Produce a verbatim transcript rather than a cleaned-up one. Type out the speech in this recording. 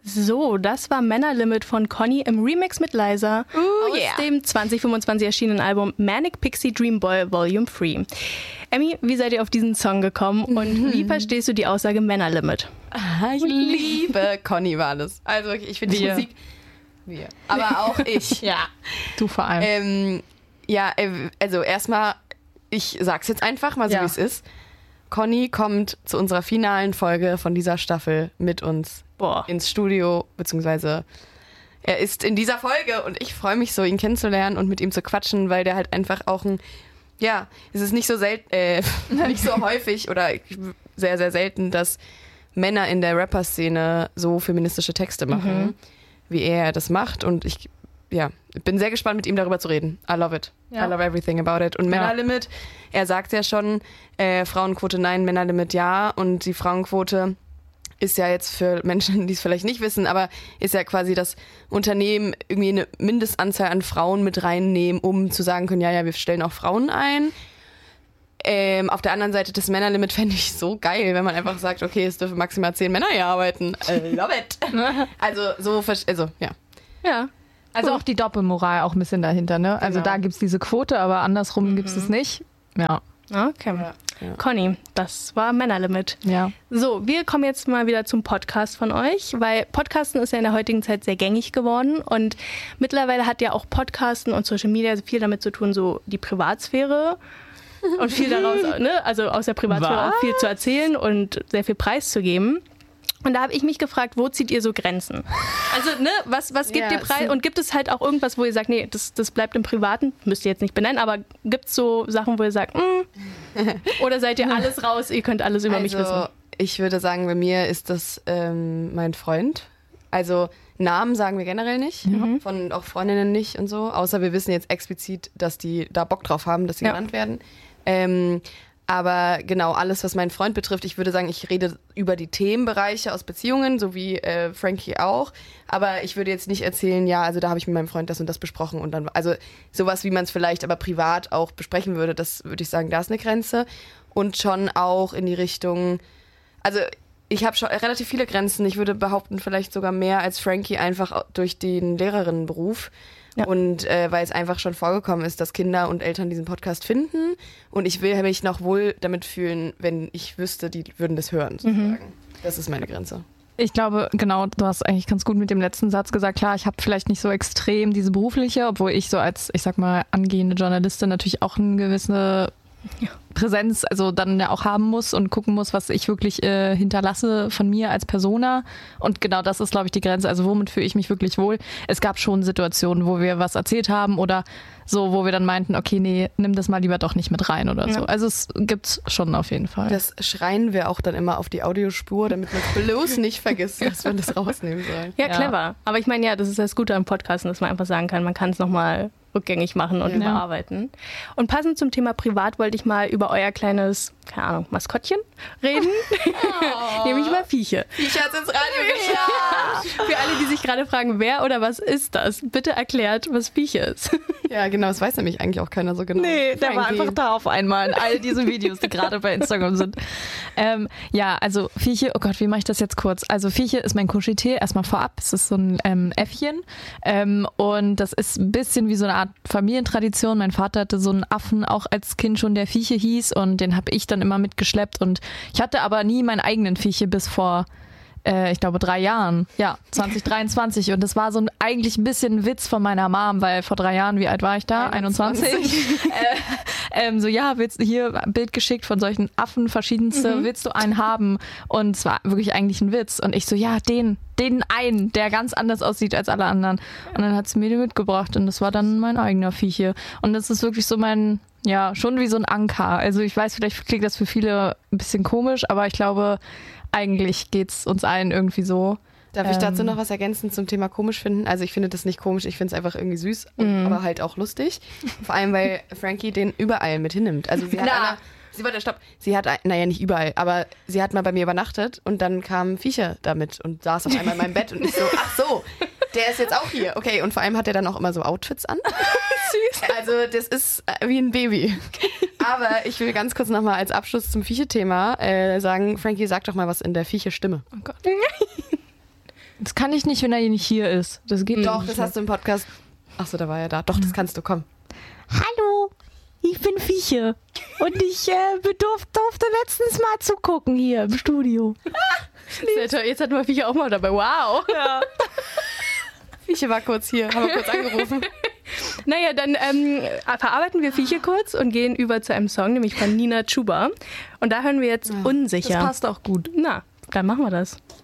So, das war Männerlimit von Conny im Remix mit Liza Ooh, aus yeah. dem zwanzig fünfundzwanzig erschienenen Album Manic Pixie Dream Boy Volume drei. Emmy, wie seid ihr auf diesen Song gekommen und mhm. wie verstehst du die Aussage Männerlimit? Ah, ich liebe Conny war das. Also ich finde die Musik... Wir. Aber auch ich. Ja, du vor allem. Ähm, ja, also erstmal, ich sag's jetzt einfach mal so, ja. wie es ist. Conny kommt zu unserer finalen Folge von dieser Staffel mit uns Boah. ins Studio, beziehungsweise er ist in dieser Folge und ich freue mich so, ihn kennenzulernen und mit ihm zu quatschen, weil der halt einfach auch ein, ja, es ist nicht so selten, äh, nicht so häufig oder sehr, sehr selten, dass Männer in der Rapper-Szene so feministische Texte machen, mhm. wie er das macht und ich, ja, bin sehr gespannt, mit ihm darüber zu reden. I love it. Ja. I love everything about it. Und Männerlimit, ja. er sagt ja schon, äh, Frauenquote nein, Männerlimit ja. Und die Frauenquote ist ja jetzt für Menschen, die es vielleicht nicht wissen, aber ist ja quasi das Unternehmen irgendwie eine Mindestanzahl an Frauen mit reinnehmen, um zu sagen können, ja, ja, wir stellen auch Frauen ein. Ähm, auf der anderen Seite das Männerlimit fände ich so geil, wenn man einfach sagt, okay, es dürfen maximal zehn Männer hier arbeiten. I love it. Also so, also ja. Ja. Also auch die Doppelmoral auch ein bisschen dahinter, ne? Also genau. da gibt es diese Quote, aber andersrum mhm. gibt es es nicht. Ja. Okay. Ja, ja. Conny, das war Männerlimit. Ja. So, wir kommen jetzt mal wieder zum Podcast von euch, weil Podcasten ist ja in der heutigen Zeit sehr gängig geworden und mittlerweile hat ja auch Podcasten und Social Media viel damit zu tun, so die Privatsphäre und viel daraus, ne? Also aus der Privatsphäre Was? auch viel zu erzählen und sehr viel preiszugeben. Und da habe ich mich gefragt, wo zieht ihr so Grenzen? Also, ne, was, was gibt ja, ihr preis? Und gibt es halt auch irgendwas, wo ihr sagt, nee, das, das bleibt im Privaten? Müsst ihr jetzt nicht benennen, aber gibt es so Sachen, wo ihr sagt, mm, oder seid ihr alles raus, ihr könnt alles über also, mich wissen? Ich würde sagen, bei mir ist das ähm, mein Freund. Also Namen sagen wir generell nicht, mhm. von auch Freundinnen nicht und so, außer wir wissen jetzt explizit, dass die da Bock drauf haben, dass sie ja. genannt werden. Ähm, Aber genau, alles, was meinen Freund betrifft, ich würde sagen, ich rede über die Themenbereiche aus Beziehungen, so wie äh, Frankie auch. Aber ich würde jetzt nicht erzählen, ja, also da habe ich mit meinem Freund das und das besprochen. Und dann, also sowas, wie man es vielleicht aber privat auch besprechen würde, das würde ich sagen, da ist eine Grenze. Und schon auch in die Richtung, also ich habe schon relativ viele Grenzen. Ich würde behaupten, vielleicht sogar mehr als Frankie, einfach durch den Lehrerinnenberuf. Ja. Und äh, weil es einfach schon vorgekommen ist, dass Kinder und Eltern diesen Podcast finden. Und ich will mich noch wohl damit fühlen, wenn ich wüsste, die würden das hören, sozusagen. Mhm. Das ist meine Grenze. Ich glaube, genau, du hast eigentlich ganz gut mit dem letzten Satz gesagt. Klar, ich habe vielleicht nicht so extrem diese berufliche, obwohl ich so als, ich sag mal, angehende Journalistin natürlich auch eine gewisse ja. Präsenz also dann ja auch haben muss und gucken muss, was ich wirklich äh, hinterlasse von mir als Persona. Und genau das ist, glaube ich, die Grenze. Also womit fühle ich mich wirklich wohl? Es gab schon Situationen, wo wir was erzählt haben oder so, wo wir dann meinten, okay, nee, nimm das mal lieber doch nicht mit rein oder ja. so. Also es gibt's schon auf jeden Fall. Das schreien wir auch dann immer auf die Audiospur, damit man bloß nicht vergisst, dass wir das rausnehmen sollen. Ja, clever. Ja. Aber ich meine, ja, das ist das Gute am Podcasten, dass man einfach sagen kann, man kann es nochmal rückgängig machen und ja. überarbeiten. Und passend zum Thema Privat wollte ich mal über euer kleines, keine Ahnung, Maskottchen reden. Oh. Nämlich über Vieche. Vieche hat's ins Radio geschafft. Ja. Für alle, die sich gerade fragen, wer oder was ist das? Bitte erklärt, was Vieche ist. Ja, genau, das weiß nämlich eigentlich auch keiner so genau. Nee, der war einfach da auf einmal in all diesen Videos, die gerade bei Instagram sind. Ähm, ja, also Vieche, oh Gott, wie mache ich das jetzt kurz? Also Vieche ist mein Kuscheltier, erstmal vorab. Es ist so ein ähm, Äffchen ähm, und das ist ein bisschen wie so eine Art Familientradition. Mein Vater hatte so einen Affen auch als Kind schon, der Vieche hieß und den habe ich dann immer mitgeschleppt und ich hatte aber nie meinen eigenen Vieche bis vor Äh, ich glaube, drei Jahren. Ja, zwanzig dreiundzwanzig. Und das war so ein, eigentlich ein bisschen ein Witz von meiner Mom, weil vor drei Jahren, wie alt war ich da? einundzwanzig. äh, ähm, so, ja, willst du hier ein Bild geschickt von solchen Affen, verschiedenste, mhm. willst du einen haben? Und es war wirklich eigentlich ein Witz. Und ich so, ja, den, den einen, der ganz anders aussieht als alle anderen. Und dann hat sie mir den mitgebracht und das war dann mein eigener Vieche. Und das ist wirklich so mein, ja, schon wie so ein Anker. Also ich weiß, vielleicht klingt das für viele ein bisschen komisch, aber ich glaube, eigentlich geht's uns allen irgendwie so. Darf ich dazu noch was ergänzen zum Thema komisch finden? Also ich finde das nicht komisch, ich finde es einfach irgendwie süß, mm. aber halt auch lustig. Vor allem, weil Frankie den überall mit hinnimmt. Also sie hat einer, sie warte, stopp. Sie hat, naja, nicht überall, aber sie hat mal bei mir übernachtet und dann kamen Viecher damit und saß auf einmal in meinem Bett und ich so, ach so, der ist jetzt auch hier. Okay, und vor allem hat er dann auch immer so Outfits an. Süß. Also das ist wie ein Baby. Aber ich will ganz kurz nochmal als Abschluss zum Vieche-Thema äh, sagen, Frankie, sag doch mal was in der Vieche-Stimme. Oh Gott. Das kann ich nicht, wenn er nicht hier ist. Das geht Doch, nicht. das hast du im Podcast. Achso, da war er da. Doch, das kannst du, komm. Hallo, ich bin Fieche. Und ich äh, bedurf, durfte letztens mal zugucken hier im Studio. Sehr toll. Jetzt hatten wir Fieche auch mal dabei. Wow. Ja. Fieche war kurz hier, haben wir kurz angerufen. Naja, dann ähm, verarbeiten wir Fieche kurz und gehen über zu einem Song, nämlich von Nina Chuba. Und da hören wir jetzt ja, Unsicher. Das passt auch gut. Na, dann machen wir das.